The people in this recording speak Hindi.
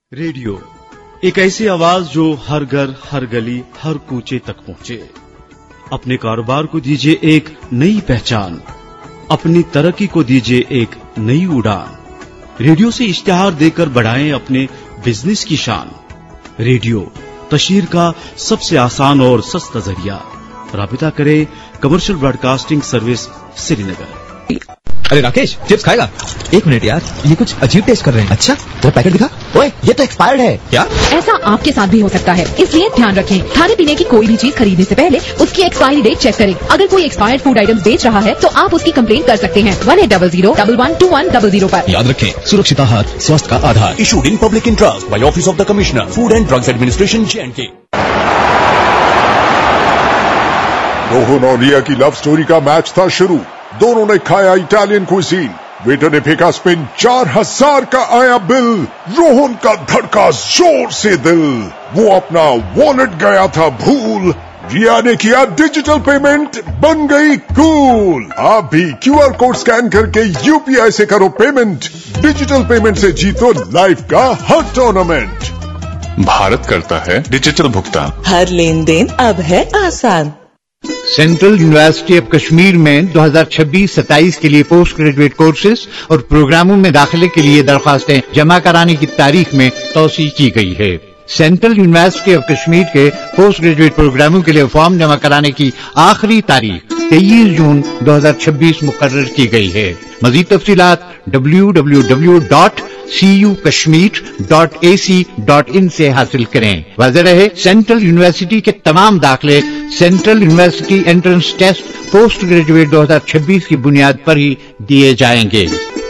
रेडियो एक ऐसी आवाज जो हर घर, हर गली, हर कूचे तक पहुंचे। अपने कारोबार को दीजिए एक नई पहचान, अपनी तरक्की को दीजिए एक नई उड़ान। रेडियो से इश्तिहार देकर बढ़ाएं अपने बिजनेस की शान। रेडियो तशहीर का सबसे आसान और सस्ता जरिया। राबिता करें कमर्शियल ब्रॉडकास्टिंग सर्विस, श्रीनगर। अरे राकेश, चिप्स खाएगा? एक मिनट यार, ये कुछ अजीब टेस्ट कर रहे हैं। अच्छा, तो पैकेट दिखा। ओए, ये तो एक्सपायर्ड है। क्या? ऐसा आपके साथ भी हो सकता है, इसलिए ध्यान रखें। खाने पीने की कोई भी चीज खरीदने से पहले उसकी एक्सपायरी डेट चेक करें। अगर कोई एक्सपायर्ड फूड आइटम्स बेच रहा है तो आप उसकी कंप्लेंट कर सकते हैं 1800-112100 पर। याद रखें, सुरक्षित आहार स्वास्थ्य का आधार। Issued in public interest by Office of the Commissioner, Food and Drugs Administration, J&K। Rohan और रिया की लव स्टोरी का मैच था शुरू। दोनों ने खाया इटालियन कुजीन। वेटर ने फेंका स्पिन, 4000 का आया बिल। रोहन का धड़का जोर से दिल। वो अपना वॉलेट गया था भूल। रिया ने किया डिजिटल पेमेंट, बन गई कूल। आप भी QR कोड स्कैन करके UPI से करो पेमेंट। डिजिटल पेमेंट से जीतो लाइफ का हर टूर्नामेंट। भारत करता है डिजिटल भुगतान। हर लेन देन अब है आसान। सेंट्रल यूनिवर्सिटी ऑफ कश्मीर में 2026-27 के लिए पोस्ट ग्रेजुएट कोर्सेज और प्रोग्रामों में दाखिले के लिए दरखास्तें जमा कराने की तारीख में तौसीह की गई है। सेंट्रल यूनिवर्सिटी ऑफ कश्मीर के पोस्ट ग्रेजुएट प्रोग्रामों के लिए फॉर्म जमा कराने की आखिरी तारीख 23 जून 2026 मुकर्रर की गई है। मजीद तफसीलात www.cukashmir.ac.in से हासिल करें। वाज़ेह रहे, सेंट्रल यूनिवर्सिटी के तमाम दाखिले central university entrance test post graduate 2026 की बुनियाद पर ही दिए जाएंगे।